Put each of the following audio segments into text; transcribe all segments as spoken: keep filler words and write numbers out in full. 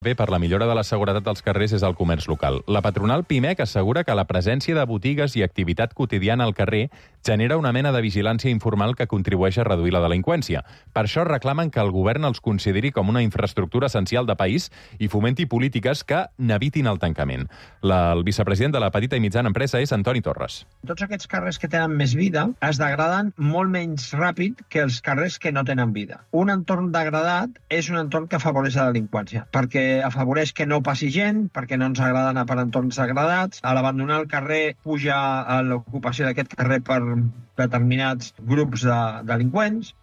Bé, per la millora de la seguretat dels carrers és el comerç local. La patronal Pimec assegura que la presència de botigues i activitat quotidiana al carrer genera una mena de vigilància informal que contribueix a reduir la delinqüència. Per això reclamen que el govern els consideri com una infraestructura essencial de país i fomenti polítiques que n'evitin el tancament. La, el vicepresident de la petita i mitjana empresa és Antoni Torres. Tots aquests carrers que tenen més vida es degraden molt menys ràpid que els carrers que no tenen vida. Un entorn degradat és un entorn que afavoreix la delinqüència, perquè afavoreix que no passi gent, perquè no ens agrada anar per entorns degradats. A l'abandonar el carrer puja a l'ocupació d'aquest carrer per determinats grups de delinqüents.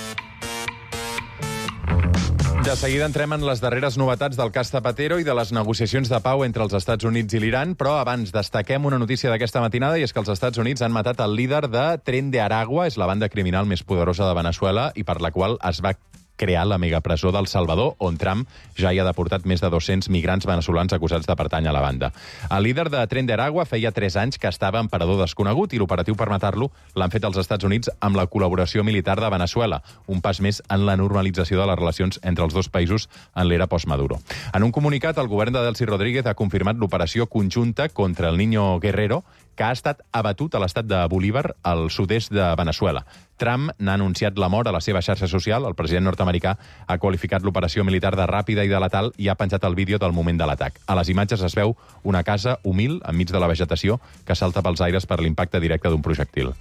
De seguida entrem en les darreres novetats del cas Zapatero i de les negociacions de pau entre els Estats Units i l'Iran, però abans destaquem una notícia d'aquesta matinada i és que els Estats Units han matat el líder de Tren de Aragua, és la banda criminal més poderosa de Veneçuela i per la qual es va crear la megapresó del Salvador, on Trump ja hi ha deportat més de dos-cents migrants veneçolans acusats de pertànyer a la banda. El líder de Tren de Aragua feia tres anys que estava en parador desconegut i l'operatiu per matar-lo l'han fet els Estats Units amb la col·laboració militar de Veneçuela, un pas més en la normalització de les relacions entre els dos països en l'era post-Maduro. En un comunicat, el govern de Delcy Rodríguez ha confirmat l'operació conjunta contra el Niño Guerrero, que ha estat abatut a l'estat de Bolívar, al sud-est de Veneçuela. Trump n'ha anunciat la mort a la seva xarxa social. El president nord-americà ha qualificat l'operació militar de ràpida i de letal i ha penjat el vídeo del moment de l'atac. A les imatges es veu una casa humil enmig de la vegetació que salta pels aires per l'impacte directe d'un projectil.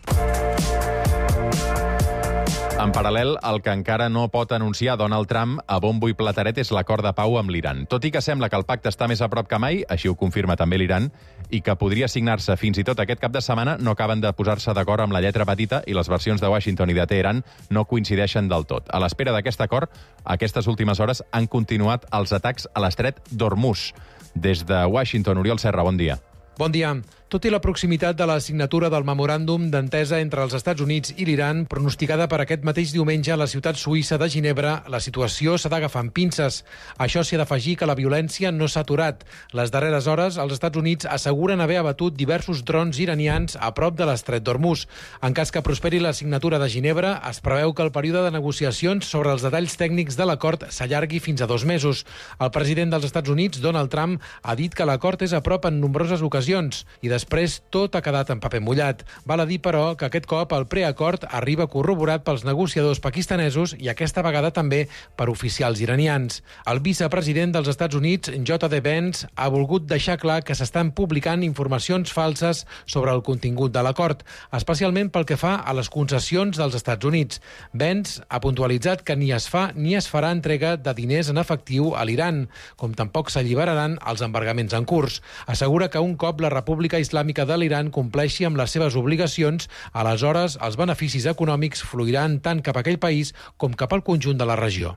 En paral·lel, el que encara no pot anunciar Donald Trump a bombo i plateret és l'acord de pau amb l'Iran. Tot i que sembla que el pacte està més a prop que mai, així ho confirma també l'Iran, i que podria signar-se fins i tot aquest cap de setmana, no acaben de posar-se d'acord amb la lletra petita i les versions de Washington i de Teheran no coincideixen del tot. A l'espera d'aquest acord, aquestes últimes hores han continuat els atacs a l'estret d'Hormuz. Des de Washington, Oriol Serra, bon dia. Bon dia. Tot i la proximitat de la signatura del memoràndum d'entesa entre els Estats Units i l'Iran, pronosticada per aquest mateix diumenge a la ciutat suïssa de Ginebra, la situació s'ha d'agafar amb pinces. Això s'hi ha d'afegir que la violència no s'ha aturat. Les darreres hores, els Estats Units asseguren haver abatut diversos drons iranians a prop de l'estret d'Hormuz. En cas que prosperi la signatura de Ginebra, es preveu que el període de negociacions sobre els detalls tècnics de l'acord s'allargui fins a dos mesos. El president dels Estats Units, Donald Trump, ha dit que l'acord és a prop en nombroses ocasions i després tot ha quedat en paper mullat. Val a dir, però, que aquest cop el preacord arriba corroborat pels negociadors pakistanesos i aquesta vegada també per oficials iranians. El vicepresident dels Estats Units, J D Vance, ha volgut deixar clar que s'estan publicant informacions falses sobre el contingut de l'acord, especialment pel que fa a les concessions dels Estats Units. Vance ha puntualitzat que ni es fa ni es farà entrega de diners en efectiu a l'Iran, com tampoc s'alliberaran els embargaments en curs. Assegura que un cop la República Islàmica de l'Iran compleixi amb les seves obligacions, aleshores els beneficis econòmics fluiran tant cap a aquell país com cap al conjunt de la regió.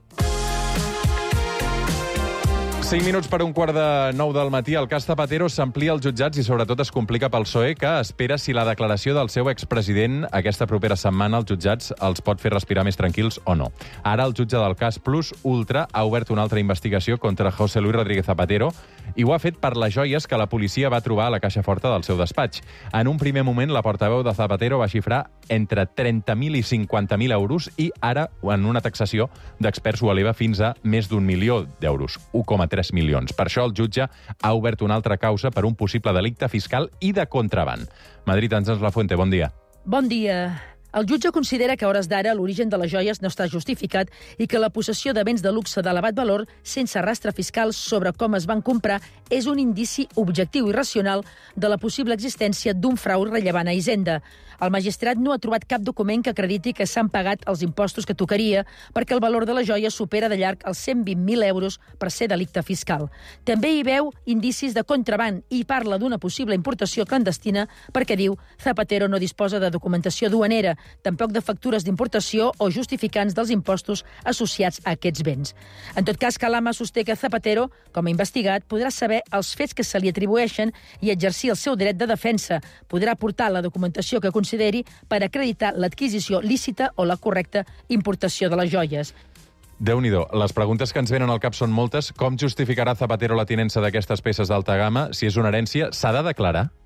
Cinc minuts per un quart de nou del matí. El cas Zapatero s'amplia als jutjats i sobretot es complica pel P S O E, que espera si la declaració del seu expresident aquesta propera setmana als jutjats els pot fer respirar més tranquils o no. Ara el jutge del cas Plus Ultra ha obert una altra investigació contra José Luis Rodríguez Zapatero i ho ha fet per les joies que la policia va trobar a la caixa forta del seu despatx. En un primer moment, la portaveu de Zapatero va xifrar entre trenta mil i cinquanta mil euros i ara, en una taxació d'experts, ho eleva fins a més d'un milió d'euros, un coma tres milions. Per això el jutge ha obert una altra causa per un possible delicte fiscal i de contraban. Madrid, Àngels Lafuente, bon dia. Bon dia. El jutge considera que a hores d'ara l'origen de les joies no està justificat i que la possessió de béns de luxe d'elevat valor sense rastre fiscal sobre com es van comprar és un indici objectiu i racional de la possible existència d'un frau rellevant a Hisenda. El magistrat no ha trobat cap document que acrediti que s'han pagat els impostos que tocaria perquè el valor de les joies supera de llarg els cent vint mil euros per ser delicte fiscal. També hi veu indicis de contraban i parla d'una possible importació clandestina perquè diu Zapatero no disposa de documentació duanera, tampoc de factures d'importació o justificants dels impostos associats a aquests béns. En tot cas, Calama sosté que Zapatero, com a investigat, podrà saber els fets que se li atribueixen i exercir el seu dret de defensa. Podrà portar la documentació que consideri per acreditar l'adquisició lícita o la correcta importació de les joies. Déu-n'hi-do. Les preguntes que ens venen al cap són moltes. Com justificarà Zapatero la tinença d'aquestes peces d'alta gamma? Si és una herència, s'ha de declarar?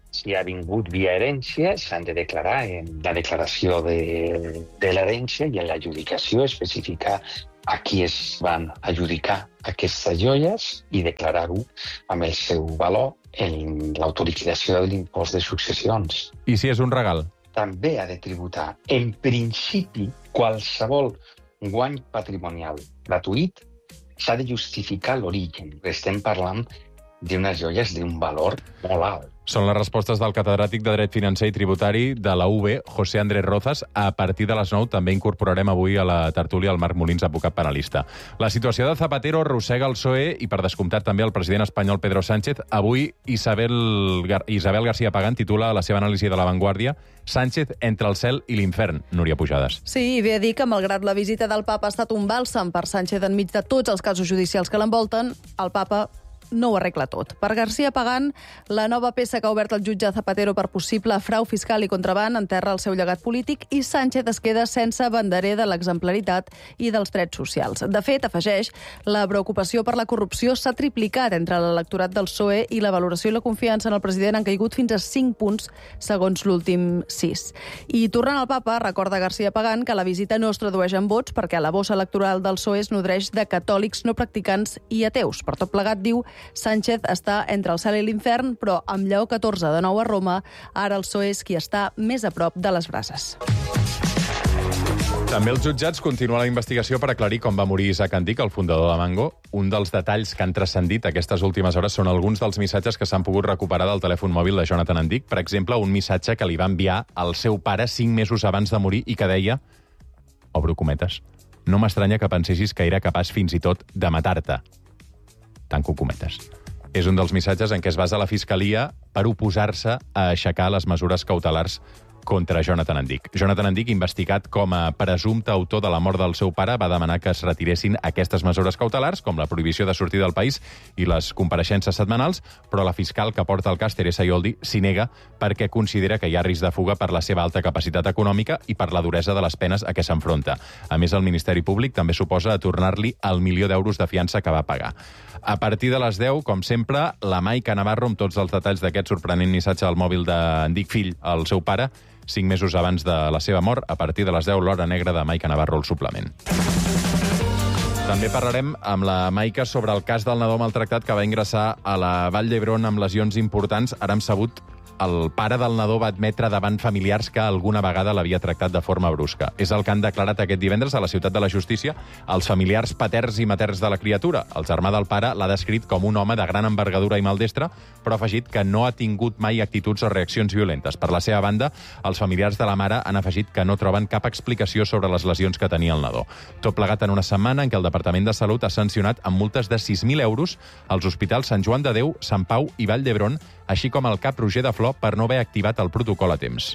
si ha vingut via herència, s'han de declarar en la declaració de, de l'herència i en l'adjudicació especificar a qui es van adjudicar aquestes joies i declarar-ho amb el seu valor en l'autoliquidació de l'impost de successions. I si és un regal? També ha de tributar, en principi, qualsevol guany patrimonial gratuït s'ha de justificar l'origen. Estem parlant d'unes joies d'un valor molt alt. Són les respostes del catedràtic de Dret Financer i Tributari de la U B, José Andrés Rozas. A partir de les nou també incorporarem avui a la tertúlia el Marc Molins, advocat penalista. La situació de Zapatero arrossega el P S O E i, per descomptat, també el president espanyol Pedro Sánchez. Avui, Isabel, Gar Isabel García Pagán titula la seva anàlisi de La Vanguardia Sánchez entre el cel i l'infern. Núria Pujades. Sí, ve a dir que, malgrat la visita del papa ha estat un bàlsam per Sánchez enmig de tots els casos judicials que l'envolten, el papa no ho arregla tot. Per García Pagán, la nova peça que ha obert el jutge Zapatero per possible frau fiscal i contraban enterra el seu llegat polític i Sánchez es queda sense banderer de l'exemplaritat i dels drets socials. De fet, afegeix, la preocupació per la corrupció s'ha triplicat entre l'electorat del P S O E i la valoració i la confiança en el president han caigut fins a cinc punts, segons l'últim sis. I tornant al papa, recorda García Pagán que la visita no es tradueix en vots perquè la bossa electoral del P S O E es nodreix de catòlics no practicants i ateus. Per tot plegat, diu, Sánchez està entre el cel i l'infern, però amb Lleó catorze de nou a Roma, ara el P S O E és qui està més a prop de les brases. També els jutjats continuen la investigació per aclarir com va morir Isaac Andic, el fundador de Mango. Un dels detalls que han transcendit aquestes últimes hores són alguns dels missatges que s'han pogut recuperar del telèfon mòbil de Jonathan Andic. Per exemple, un missatge que li va enviar al seu pare cinc mesos abans de morir i que deia, obro cometes, no m'estranya que pensessis que era capaç fins i tot de matar-te. Tanco cometes. És un dels missatges en què es basa la Fiscalia per oposar-se a aixecar les mesures cautelars contra Jonathan Andic. Jonathan Andic, investigat com a presumpte autor de la mort del seu pare, va demanar que es retiressin aquestes mesures cautelars, com la prohibició de sortir del país i les compareixences setmanals, però la fiscal que porta el cas, Teresa Ioldi, s'hi nega perquè considera que hi ha risc de fuga per la seva alta capacitat econòmica i per la duresa de les penes a què s'enfronta. A més, el Ministeri Públic també suposa a tornar-li el milió d'euros de fiança que va pagar. A partir de les deu, com sempre, la Maica Navarro amb tots els detalls d'aquest sorprenent missatge al mòbil d'Andic fill, el seu pare, cinc mesos abans de la seva mort. A partir de les deu, l'Hora Negra de Maica Navarro, el suplement. També parlarem amb la Maica sobre el cas del nadó maltractat que va ingressar a la Vall d'Hebron amb lesions importants. Ara hem sabut el pare del nadó va admetre davant familiars que alguna vegada l'havia tractat de forma brusca. És el que han declarat aquest divendres a la Ciutat de la Justícia els familiars paterns i materns de la criatura. El germà del pare l'ha descrit com un home de gran envergadura i maldestre, però ha afegit que no ha tingut mai actituds o reaccions violentes. Per la seva banda, els familiars de la mare han afegit que no troben cap explicació sobre les lesions que tenia el nadó. Tot plegat en una setmana en què el Departament de Salut ha sancionat amb multes de sis mil euros als hospitals Sant Joan de Déu, Sant Pau i Vall d'Hebron, així com el cap Roger de Flor per no haver activat el protocol a temps.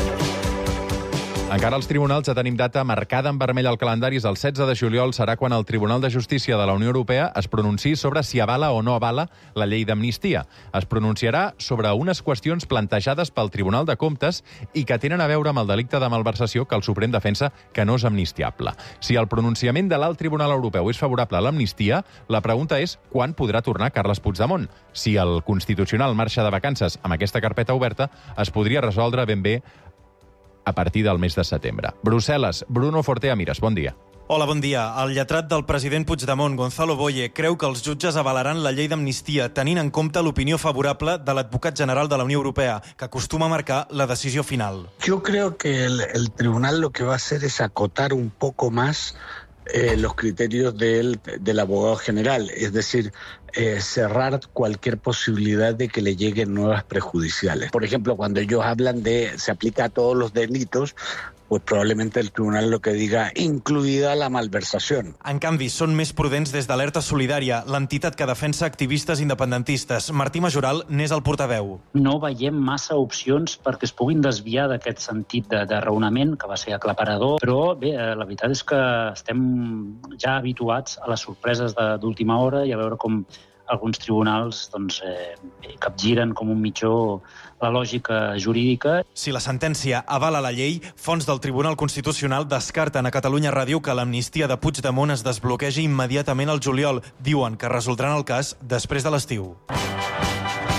Encara als tribunals ja tenim data marcada en vermell al calendari. El setze de juliol serà quan el Tribunal de Justícia de la Unió Europea es pronunciï sobre si avala o no avala la llei d'amnistia. Es pronunciarà sobre unes qüestions plantejades pel Tribunal de Comptes i que tenen a veure amb el delicte de malversació que el Suprem defensa que no és amnistiable. Si el pronunciament de l'Alt Tribunal Europeu és favorable a l'amnistia, la pregunta és quan podrà tornar Carles Puigdemont. Si el Constitucional marxa de vacances amb aquesta carpeta oberta, es podria resoldre ben bé a partir del mes de setembre. Brussel·les, Bruno Fortea Mires, bon dia. Hola, bon dia. El lletrat del president Puigdemont, Gonzalo Boye, creu que els jutges avalaran la llei d'amnistia tenint en compte l'opinió favorable de l'advocat general de la Unió Europea, que acostuma a marcar la decisió final. Yo creo que el, el tribunal lo que va a hacer es acotar un poco más eh, los criterios del, del abogado general, es decir, eh, cerrar cualquier posibilidad de que le lleguen nuevas prejudiciales. Por ejemplo, cuando ellos hablan de se aplica a todos los delitos, pues probablemente el tribunal lo que diga, incluida la malversación. En canvi, són més prudents des d'Alerta Solidària, l'entitat que defensa activistes independentistes. Martí Majoral n'és el portaveu. No veiem massa opcions perquè es puguin desviar d'aquest sentit de, de raonament, que va ser aclaparador, però bé, la veritat és que estem ja habituats a les sorpreses d'última hora i a veure com alguns tribunals doncs, eh, capgiren com un mitjó la lògica jurídica. Si la sentència avala la llei, fonts del Tribunal Constitucional descarten a Catalunya Ràdio que l'amnistia de Puigdemont es desbloquegi immediatament al juliol. Diuen que resoldran el cas després de l'estiu.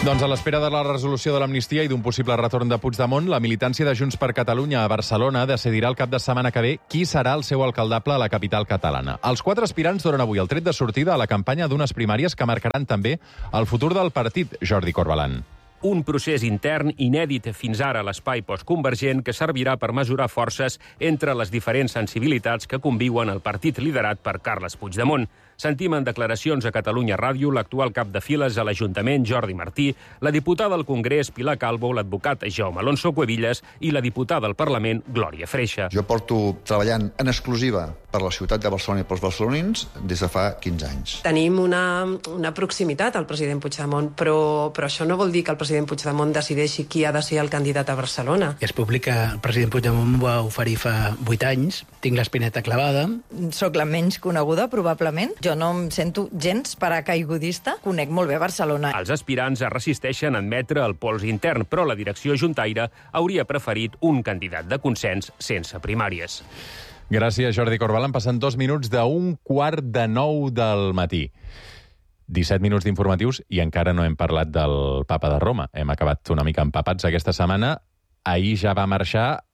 Doncs a l'espera de la resolució de l'amnistia i d'un possible retorn de Puigdemont, la militància de Junts per Catalunya a Barcelona decidirà el cap de setmana que ve qui serà el seu alcaldable a la capital catalana. Els quatre aspirants donen avui el tret de sortida a la campanya d'unes primàries que marcaran també el futur del partit, Jordi Corbalan. Un procés intern inèdit fins ara a l'espai postconvergent que servirà per mesurar forces entre les diferents sensibilitats que conviuen al partit liderat per Carles Puigdemont. Sentim en declaracions a Catalunya Ràdio l'actual cap de files a l'Ajuntament, Jordi Martí, la diputada al Congrés, Pilar Calvo, l'advocat Jaume Alonso Cuevillas i la diputada al Parlament, Glòria Freixa. Jo porto treballant en exclusiva per la ciutat de Barcelona i pels barcelonins des de fa quinze anys. Tenim una, una proximitat al president Puigdemont, però, però això no vol dir que el president Puigdemont decideixi qui ha de ser el candidat a Barcelona. És públic que el president Puigdemont m'ho va oferir fa vuit anys. Tinc l'espineta clavada. Soc la menys coneguda, probablement. Jo no em sento gens paracaigudista. Conec molt bé Barcelona. Els aspirants es resisteixen a admetre el pols intern, però la direcció juntaire hauria preferit un candidat de consens sense primàries. Gràcies, Jordi Corbalan. Passen dos minuts d'un quart de nou del matí. disset minuts d'informatius i encara no hem parlat del papa de Roma. Hem acabat una mica empapats aquesta setmana. Ahir ja va marxar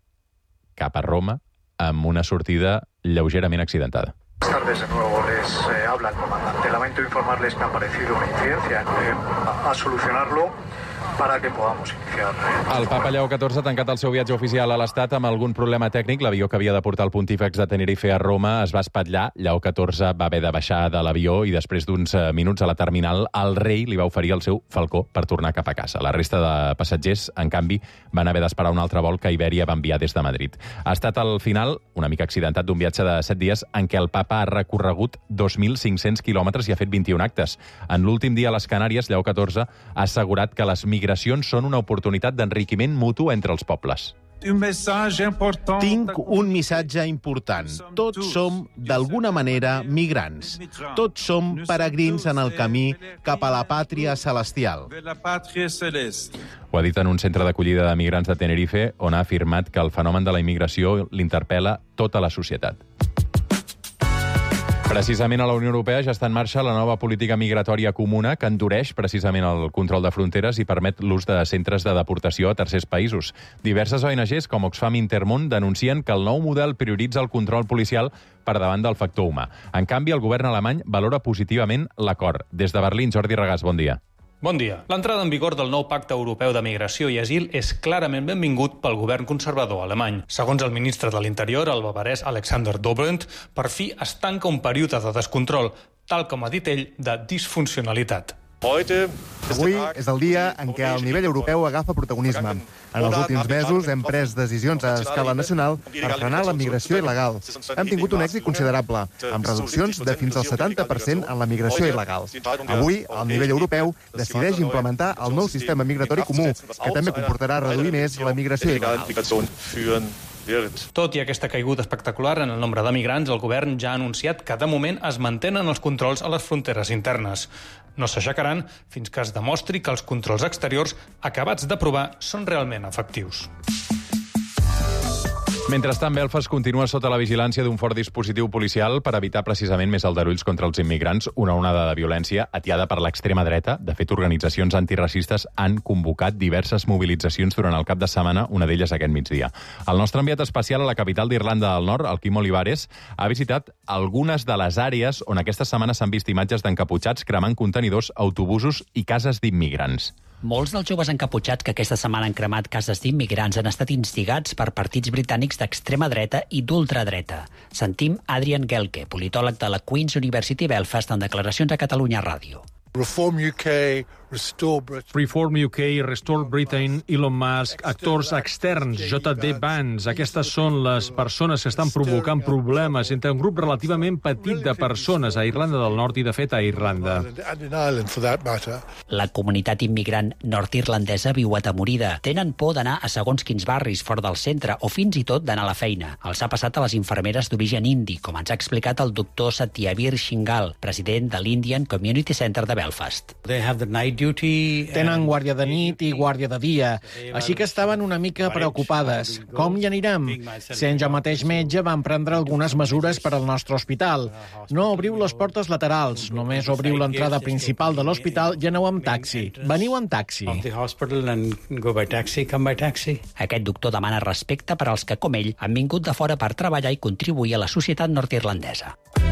cap a Roma amb una sortida lleugerament accidentada. Buenas tardes, de nuevo les eh, habla el comandante. Lamento informarles que ha aparecido una incidencia. Eh, a, a solucionarlo para que podamos iniciar. El papa Lleó catorze ha tancat el seu viatge oficial a l'Estat amb algun problema tècnic. L'avió que havia de portar el pontífex de Tenerife a Roma es va espatllar. Lleó catorze va haver de baixar de l'avió i després d'uns minuts a la terminal el rei li va oferir el seu falcó per tornar cap a casa. La resta de passatgers, en canvi, van haver d'esperar un altre vol que Ibèria va enviar des de Madrid. Ha estat al final una mica accidentat d'un viatge de set dies en què el papa ha recorregut dos mil cinc-cents quilòmetres i ha fet vint-i-un actes. En l'últim dia a les Canàries, Lleó catorze ha assegurat que les migracions són una oportunitat d'enriquiment mutu entre els pobles. Tinc un missatge important. Tots som, d'alguna manera, migrants. Tots som peregrins en el camí cap a la pàtria celestial. Ho ha dit en un centre d'acollida de migrants de Tenerife, on ha afirmat que el fenomen de la immigració l'interpel·la tota la societat. Precisament a la Unió Europea ja està en marxa la nova política migratòria comuna que endureix precisament el control de fronteres i permet l'ús de centres de deportació a tercers països. Diverses O N Ges, com Oxfam Intermón, denuncien que el nou model prioritza el control policial per davant del factor humà. En canvi, el govern alemany valora positivament l'acord. Des de Berlín, Jordi Regàs, bon dia. Bon dia. L'entrada en vigor del nou Pacte Europeu de Migració i Asil és clarament benvingut pel govern conservador alemany. Segons el ministre de l'Interior, el bavarès Alexander Dobrindt, per fi es tanca un període de descontrol, tal com ha dit ell, de disfuncionalitat. Avui és el dia en què el nivell europeu agafa protagonisme. En els últims mesos hem pres decisions a escala nacional per frenar la migració il·legal. Hem tingut un èxit considerable, amb reduccions de fins al setanta per cent en la migració il·legal. Avui, el nivell europeu decideix implementar el nou sistema migratori comú, que també comportarà reduir més la migració il·legal. Tot i aquesta caiguda espectacular en el nombre de migrants, el govern ja ha anunciat que de moment es mantenen els controls a les fronteres internes. No s'aixecaran fins que es demostri que els controls exteriors acabats d'aprovar són realment efectius. Mentrestant, Belfast continua sota la vigilància d'un fort dispositiu policial per evitar precisament més aldarulls contra els immigrants, una onada de violència atiada per l'extrema dreta. De fet, organitzacions antiracistes han convocat diverses mobilitzacions durant el cap de setmana, una d'elles aquest migdia. El nostre enviat especial a la capital d'Irlanda del Nord, el Quim Olivares, ha visitat algunes de les àrees on aquesta setmana s'han vist imatges d'encaputxats cremant contenidors, autobusos i cases d'immigrants. Molts dels joves encaputxats que aquesta setmana han cremat cases d'immigrants han estat instigats per partits britànics d'extrema dreta i d'ultradreta. Sentim Adrian Gelke, politòleg de la Queen's University Belfast, en declaracions a Catalunya Ràdio. Reform U K, Restore Britain. Reform U K, Restore Britain, Elon Musk, actors externs, J D Vance. Aquestes són les persones que estan provocant problemes entre un grup relativament petit de persones a Irlanda del Nord i, de fet, a Irlanda. La comunitat immigrant nord-irlandesa viu atemorida. Tenen por d'anar a segons quins barris fora del centre o fins i tot d'anar a la feina. Els ha passat a les infermeres d'origen indi, com ens ha explicat el doctor Satyavir Shingal, president de l'Indian Community Center de Belfast. Belfast. Tenen guàrdia de nit i guàrdia de dia, així que estaven una mica preocupades. Com hi anirem? Sent jo mateix metge, vam prendre algunes mesures per al nostre hospital. No obriu les portes laterals, només obriu l'entrada principal de l'hospital i aneu amb taxi. Veniu en taxi. Aquest doctor demana respecte per als que, com ell, han vingut de fora per treballar i contribuir a la societat nord-irlandesa.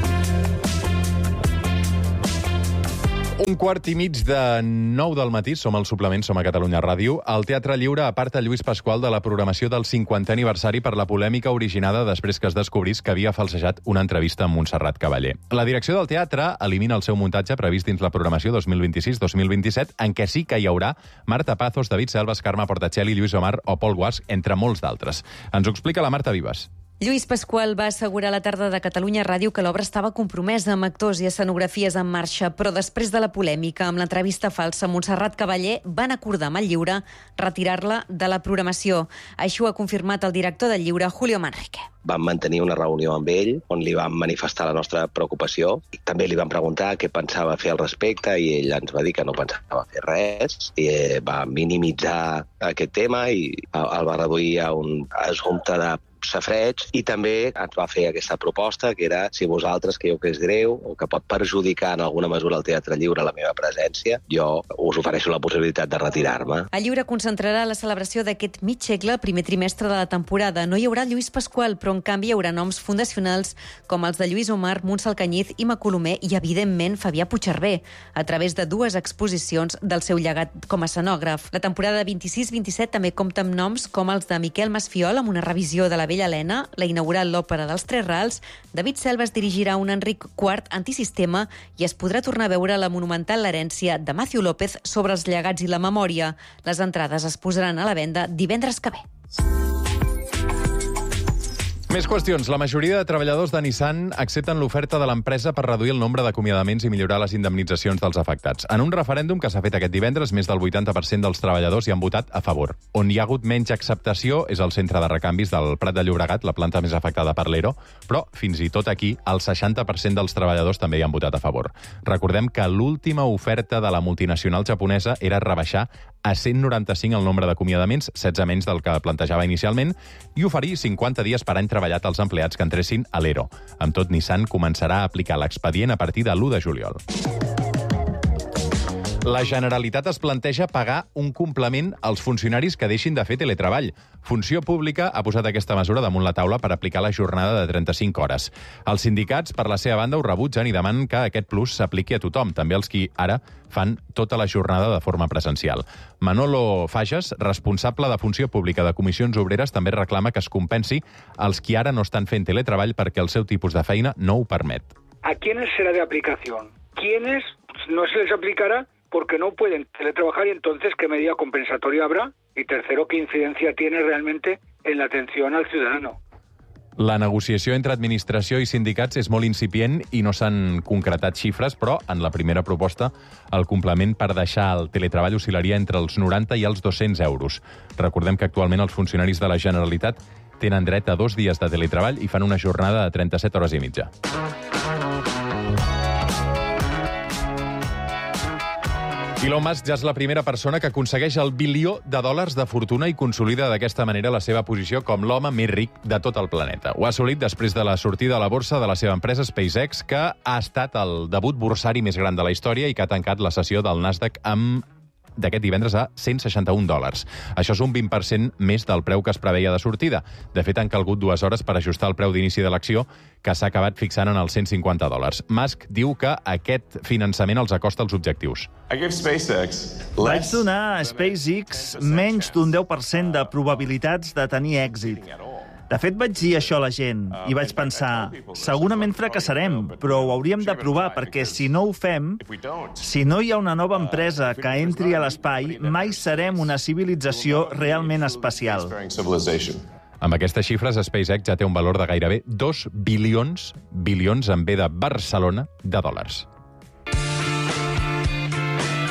Un quart i mig de nou del matí, som al suplement, som a Catalunya Ràdio. El Teatre Lliure aparta Lluís Pasqual de la programació del cinquantè aniversari per la polèmica originada després que es descobrís que havia falsejat una entrevista amb Montserrat Cavaller. La direcció del teatre elimina el seu muntatge previst dins la programació dos mil vint-i-sis dos mil vint-i-set, en què sí que hi haurà Marta Pazos, David Selves, Carme Portacelli, Lluís Omar o Pol Guasch, entre molts d'altres. Ens ho explica la Marta Vives. Lluís Pasqual va assegurar a la tarda de Catalunya Ràdio que l'obra estava compromesa amb actors i escenografies en marxa, però després de la polèmica amb l'entrevista falsa, Montserrat Cavaller van acordar amb el Lliure retirar-la de la programació. Així ho ha confirmat el director del Lliure, Julio Manrique. Vam mantenir una reunió amb ell on li vam manifestar la nostra preocupació. També li vam preguntar què pensava fer al respecte i ell ens va dir que no pensava fer res i va minimitzar aquest tema i el va reduir a un assumpte de safreig i també ens va fer aquesta proposta que era si vosaltres creieu que és greu o que pot perjudicar en alguna mesura el Teatre Lliure la meva presència, jo us ofereixo la possibilitat de retirar-me. El Lliure concentrarà la celebració d'aquest mig segle, primer trimestre de la temporada. No hi haurà Lluís Pasqual, però en canvi hi haurà noms fundacionals com els de Lluís Omar, Montse Alcañiz, Imma Colomer i, evidentment, Fabià Puigcerver, a través de dues exposicions del seu llegat com a escenògraf. La temporada vint-i-sis vint-i-set també compta amb noms com els de Miquel Masfiol, amb una revisió de la Bella Helena, la inaugural l'Òpera dels Tres Rals, David Selves dirigirà un Enric quart antisistema i es podrà tornar a veure la monumental L'herència de Matthew López sobre els llegats i la memòria. Les entrades es posaran a la venda divendres que ve. Més qüestions. La majoria de treballadors de Nissan accepten l'oferta de l'empresa per reduir el nombre d'acomiadaments i millorar les indemnitzacions dels afectats. En un referèndum que s'ha fet aquest divendres, més del vuitanta per cent dels treballadors hi han votat a favor. On hi ha hagut menys acceptació és el centre de recanvis del Prat de Llobregat, la planta més afectada per l'E R O, però fins i tot aquí el seixanta per cent dels treballadors també hi han votat a favor. Recordem que l'última oferta de la multinacional japonesa era rebaixar a cent noranta-cinc el nombre d'acomiadaments, setze menys del que plantejava inicialment, i oferir cinquanta dies per any treballat als empleats que entressin a l'E R O. Amb tot, Nissan començarà a aplicar l'expedient a partir de l'u de juliol. La Generalitat es planteja pagar un complement als funcionaris que deixin de fer teletreball. Funció Pública ha posat aquesta mesura damunt la taula per aplicar la jornada de trenta-cinc hores. Els sindicats, per la seva banda, ho rebutgen i demanen que aquest plus s'apliqui a tothom, també els qui ara fan tota la jornada de forma presencial. Manolo Fages, responsable de Funció Pública de Comissions Obreres, també reclama que es compensi els qui ara no estan fent teletreball perquè el seu tipus de feina no ho permet. ¿A quiénes será de aplicación? ¿Quiénes no se les aplicará? Porque no pueden teletrabajar y entonces ¿qué medida compensatoria habrá? Y tercero, ¿qué incidencia tiene realmente en la atención al ciudadano? La negociació entre administració i sindicats és molt incipient i no s'han concretat xifres, però en la primera proposta el complement per deixar el teletreball oscil·laria entre els noranta i els dos-cents euros. Recordem que actualment els funcionaris de la Generalitat tenen dret a dos dies de teletreball i fan una jornada de trenta-set hores i mitja. Elon Musk ja és la primera persona que aconsegueix el bilió de dòlars de fortuna i consolida d'aquesta manera la seva posició com l'home més ric de tot el planeta. Ho ha assolit després de la sortida a la borsa de la seva empresa SpaceX, que ha estat el debut borsari més gran de la història i que ha tancat la sessió del Nasdaq amb d'aquest divendres a cent seixanta-un dòlars. Això és un vint per cent més del preu que es preveia de sortida. De fet, han calgut dues hores per ajustar el preu d'inici de l'acció, que s'ha acabat fixant en els cent cinquanta dòlars. Musk diu que aquest finançament els acosta als objectius. Vaig donar a SpaceX menys d'un deu per cent de probabilitats de tenir èxit. De fet, vaig dir això a la gent i vaig pensar, segurament fracassarem, però ho hauríem de provar perquè si no ho fem, si no hi ha una nova empresa que entri a l'espai, mai serem una civilització realment espacial. Amb aquestes xifres, SpaceX ja té un valor de gairebé dos bilions, bilions en B de Barcelona, de dòlars.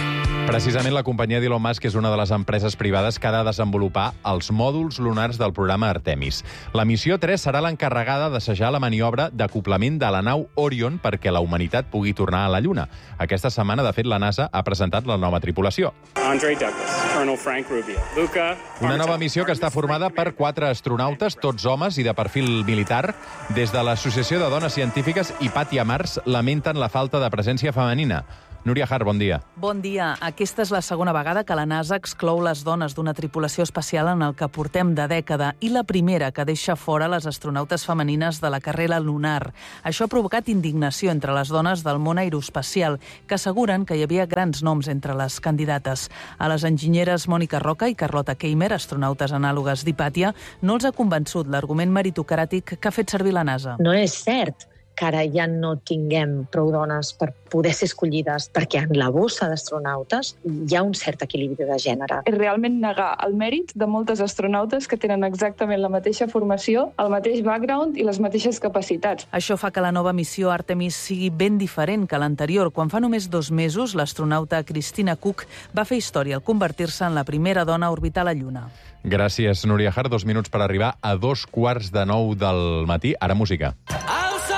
Precisament la companyia d'Elon Musk és una de les empreses privades que ha de desenvolupar els mòduls lunars del programa Artemis. La missió tres serà l'encarregada d'assajar la maniobra d'acoplament de la nau Orion perquè la humanitat pugui tornar a la Lluna. Aquesta setmana, de fet, la NASA ha presentat la nova tripulació. Andre Douglas, Colonel Frank Rubio, Luca... Una nova missió que està formada per quatre astronautes, tots homes i de perfil militar. Des de l'Associació de Dones Científiques i Pati Amars lamenten la falta de presència femenina. Núria Har, bon dia. Bon dia. Aquesta és la segona vegada que la NASA exclou les dones d'una tripulació espacial en el que portem de dècada i la primera que deixa fora les astronautes femenines de la carrera lunar. Això ha provocat indignació entre les dones del món aeroespacial, que asseguren que hi havia grans noms entre les candidates. A les enginyeres Mònica Roca i Carlota Keimer, astronautes anàlogues d'Hipàtia, no els ha convençut l'argument meritocràtic que ha fet servir la NASA. No és cert que ara ja no tinguem prou dones per poder ser escollides, perquè en la bossa d'astronautes hi ha un cert equilibri de gènere. És realment negar el mèrit de moltes astronautes que tenen exactament la mateixa formació, el mateix background i les mateixes capacitats. Això fa que la nova missió Artemis sigui ben diferent que l'anterior. Quan fa només dos mesos, l'astronauta Christina Koch va fer història al convertir-se en la primera dona a orbitar la Lluna. Gràcies, Núria Har. Dos minuts per arribar a dos quarts de nou del matí. Ara música. Ah!